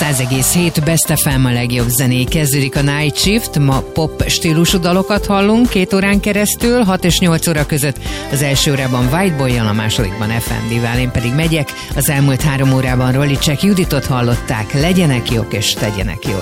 100,7 Best FM, a legjobb zené. Kezdődik a Night Shift, ma pop stílusú dalokat hallunk 2 órán keresztül, 6 és 8 óra között. Az első órában White Boy-jal, a másodikban FMD-vel, én pedig megyek. Az elmúlt 3 órában Rolly Check Juditot hallották, legyenek jók és tegyenek jót.